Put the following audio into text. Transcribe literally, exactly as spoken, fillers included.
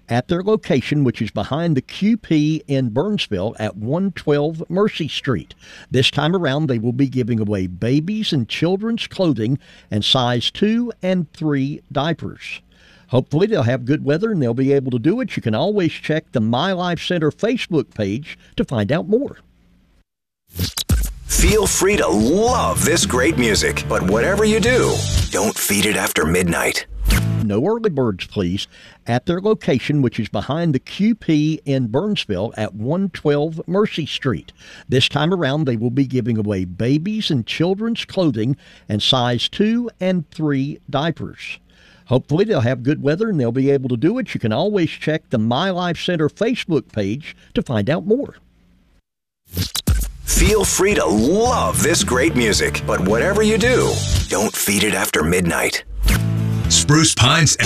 at their location, which is behind the Q P in Burnsville at one twelve Mercy Street. This time around, they will be giving away babies and children's clothing and size two and three diapers. Hopefully they'll have good weather and they'll be able to do it. You can always check the My Life Center Facebook page to find out more. Feel free to love this great music, but whatever you do, don't feed it after midnight. No early birds, please, at their location, which is behind the Q P in Burnsville at one twelve Mercy Street. This time around, they will be giving away babies and children's clothing and size two and three diapers. Hopefully they'll have good weather and they'll be able to do it. You can always check the My Life Center Facebook page to find out more. Feel free to love this great music, but whatever you do, don't feed it after midnight. Spruce Pines